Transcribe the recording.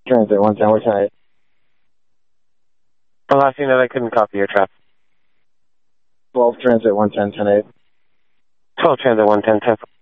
Transit 110, what's tonight? The last unit, I couldn't copy your traffic. 12 Transit 110, 10-8. 12 Transit 110, 10.